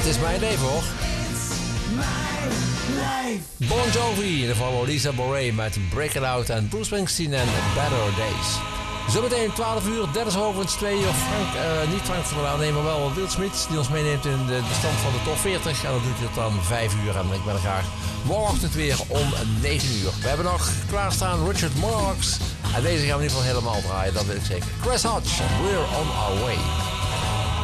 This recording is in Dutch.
het is mijn leven hoor. Bon Jovi, de vrouw Lisa Bonet met Break It Out en Bruce Springsteen en Better Days. Zometeen 12 uur, Dennis Hovens, 2 uur niet Frank van der Waal, nee, maar wel Wil Smits die ons meeneemt in de stand van de top 40. En dan doet hij het dan 5 uur en ik ben er graag morgenochtend weer om 9 uur. We hebben nog klaarstaan Richard Monarchs en deze gaan we in ieder geval helemaal draaien, dat weet ik zeker. Chris Hodge, We're on Our Way.